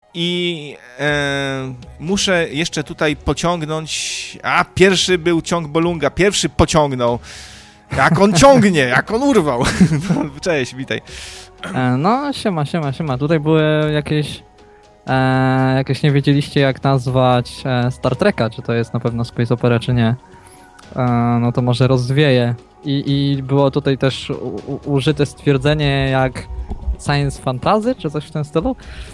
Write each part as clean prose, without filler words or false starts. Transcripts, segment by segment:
I muszę jeszcze tutaj pociągnąć... pierwszy był ciąg Bolunga, pierwszy pociągnął. Jak on ciągnie, jak on urwał. Cześć, witaj. No, siema. Tutaj były jakieś nie wiedzieliście jak nazwać Star Treka, czy to jest na pewno space opera, czy nie. No to może rozwieję. I było tutaj też użyte stwierdzenie jak science fantasy, czy coś w tym stylu.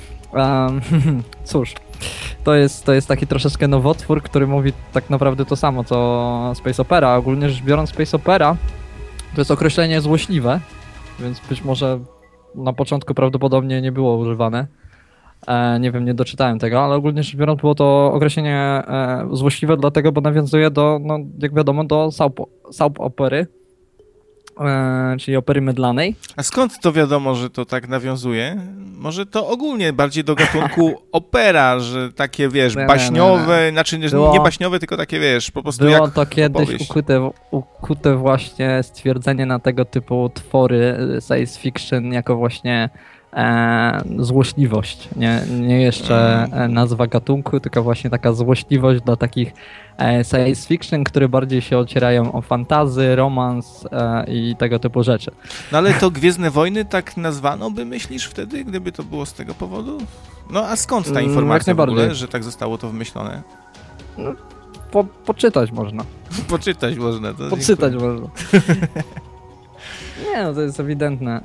Cóż, to jest taki troszeczkę nowotwór, który mówi tak naprawdę to samo, co space opera. Ogólnie rzecz biorąc, space opera to jest określenie złośliwe, więc być może na początku prawdopodobnie nie było używane. Nie wiem, nie doczytałem tego, ale ogólnie rzecz biorąc było to określenie złośliwe dlatego, bo nawiązuje do, no jak wiadomo, do soap opery, czyli opery mydlanej. A skąd to wiadomo, że to tak nawiązuje? Może to ogólnie bardziej do gatunku opera, że takie, wiesz, baśniowe, znaczy nie baśniowe, tylko takie, wiesz, po prostu było jak to kiedyś ukute właśnie stwierdzenie na tego typu twory science fiction jako właśnie złośliwość, nie jeszcze nazwa gatunku, tylko właśnie taka złośliwość dla takich science fiction, które bardziej się ocierają o fantazy, romans i tego typu rzeczy. No ale to Gwiezdne Wojny tak nazwano by, myślisz, wtedy, gdyby to było z tego powodu? No a skąd ta informacja w ogóle, że tak zostało to wymyślone? No, poczytać można. Poczytać można. To poczytać można. Nie, no to jest ewidentne.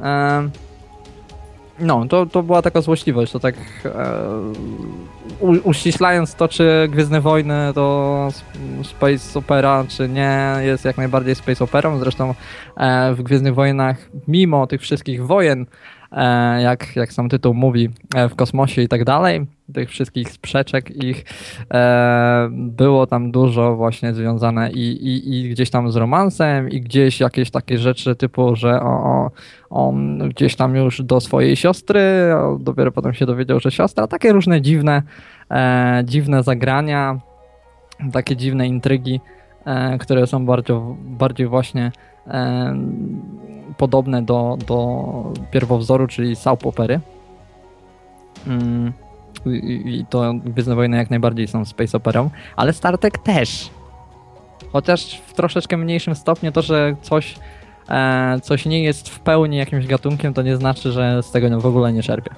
No, to była taka złośliwość, to tak uściślając to, czy Gwiezdne Wojny to space opera, czy nie, jest jak najbardziej space operą. Zresztą w Gwiezdnych Wojnach, mimo tych wszystkich wojen, jak sam tytuł mówi, w kosmosie i tak dalej, tych wszystkich sprzeczek ich, było tam dużo właśnie związane i gdzieś tam z romansem, i gdzieś jakieś takie rzeczy typu, że on gdzieś tam już do swojej siostry, a dopiero potem się dowiedział, że siostra, takie różne dziwne zagrania, takie dziwne intrygi, które są bardziej właśnie podobne do pierwowzoru, czyli soap opery. I to Gwiezdne Wojny jak najbardziej są space operą, ale Star Trek też. Chociaż w troszeczkę mniejszym stopniu to, że coś nie jest w pełni jakimś gatunkiem, to nie znaczy, że z tego w ogóle nie czerpie.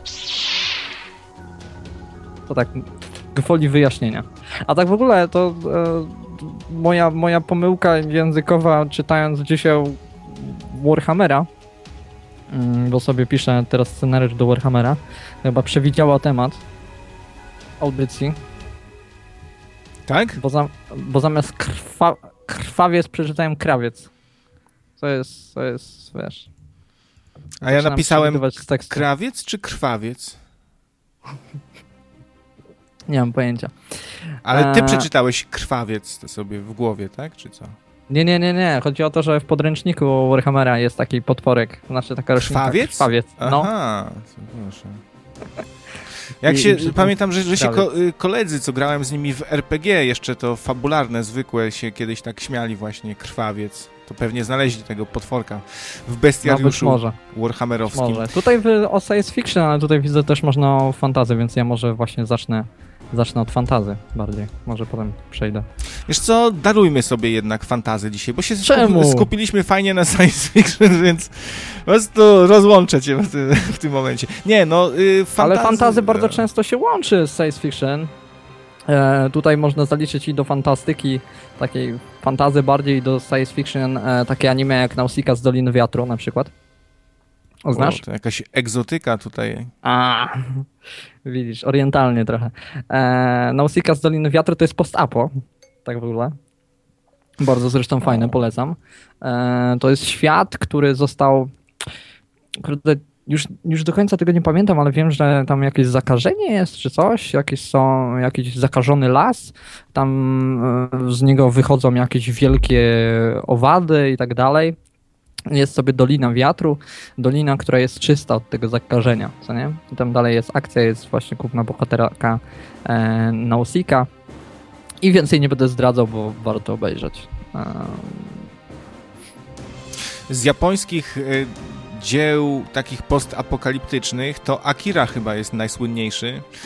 To tak gwoli wyjaśnienia. A tak w ogóle to moja pomyłka językowa, czytając dzisiaj Warhammera, bo sobie piszę teraz scenariusz do Warhammera, chyba przewidziała temat audycji. Tak? Bo zamiast krwawiec przeczytałem krawiec. To jest, wiesz... A ja napisałem krawiec czy krwawiec? Nie mam pojęcia. Ale ty przeczytałeś krwawiec to sobie w głowie, tak? Czy co? Nie. Chodzi o to, że w podręczniku Warhammera jest taki potworek, znaczy taka roślinka. Krwawiec? Krwawiec, no. Aha, proszę. Pamiętam, że się koledzy, co grałem z nimi w RPG, jeszcze to fabularne, zwykłe, się kiedyś tak śmiali właśnie, krwawiec. To pewnie znaleźli tego potworka w bestiariuszu warhammerowskim. Może. Tutaj o science fiction, ale tutaj widzę też można o fantasy, więc ja może właśnie zacznę od fantazy bardziej. Może potem przejdę. Wiesz co, darujmy sobie jednak fantazy dzisiaj, bo się skupiliśmy fajnie na science fiction, więc po prostu rozłączę cię w tym momencie. Nie, no fantazy... Ale fantazy bardzo często się łączy z science fiction. Tutaj można zaliczyć i do fantastyki, takiej fantazy bardziej do science fiction, takie anime jak Nausicaa z Doliny Wiatru na przykład. Znasz? To jakaś egzotyka tutaj. Widzisz, orientalnie trochę. Nausicaa z Doliny Wiatru to jest post-apo, tak w ogóle. Bardzo zresztą fajne, polecam. To jest świat, który został... Już do końca tego nie pamiętam, ale wiem, że tam jakieś zakażenie jest, czy coś, jakiś zakażony las, tam z niego wychodzą jakieś wielkie owady i tak dalej. Jest sobie Dolina Wiatru, dolina, która jest czysta od tego zakażenia, co nie? I tam dalej jest akcja, jest właśnie główna bohaterka Nausicaa. I więcej nie będę zdradzał, bo warto obejrzeć. Z japońskich dzieł takich postapokaliptycznych to Akira chyba jest najsłynniejszy.